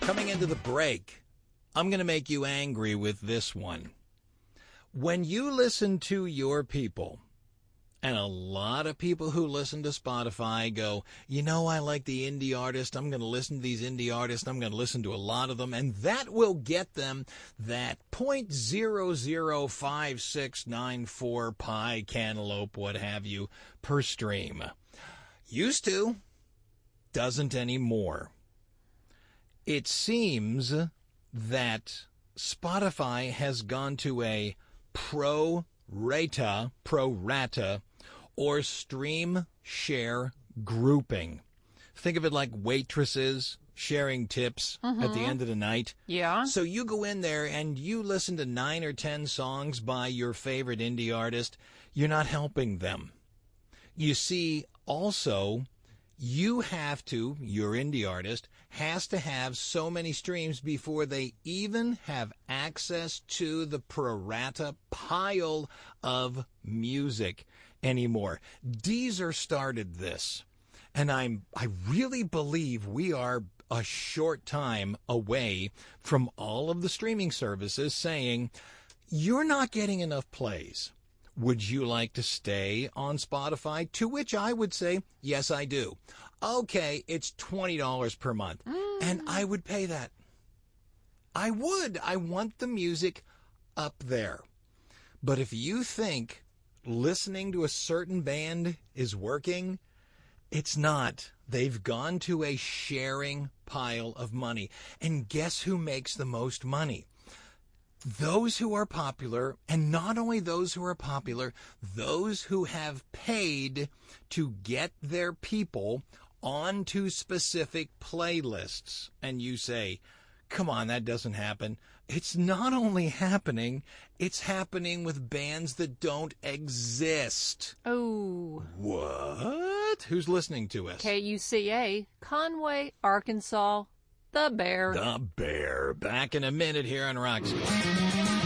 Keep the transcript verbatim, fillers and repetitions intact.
Coming into the break, I'm going to make you angry with this one. When you listen to your people, and a lot of people who listen to Spotify go, you know, I like the indie artist. I'm going to listen to these indie artists. I'm going to listen to a lot of them. And that will get them that zero point zero zero five six nine four pi cantaloupe, what have you, per stream. Used to. Doesn't anymore. It seems that Spotify has gone to a pro rata, pro rata, or stream share grouping. Think of it like waitresses sharing tips mm-hmm. at the end of the night. Yeah. So you go in there and you listen to nine or ten songs by your favorite indie artist. You're not helping them. You see, also, you have to, your indie artist, has to have so many streams before they even have access to the pro rata pile of music anymore. Deezer started this, and I'm I really believe we are a short time away from all of the streaming services saying, you're not getting enough plays. Would you like to stay on Spotify? To which I would say, yes, I do. Okay, it's twenty dollars per month. Mm. And I would pay that. I would. I want the music up there. But if you think listening to a certain band is working, it's not. They've gone to a sharing pile of money. And guess who makes the most money? Those who are popular, and not only those who are popular, those who have paid to get their people onto specific playlists. And you say, come on, that doesn't happen. It's not only happening, it's happening with bands that don't exist. Oh. What? Who's listening to us? K U C A, Conway, Arkansas. The Bear. The Bear. Back in a minute here on Roxy.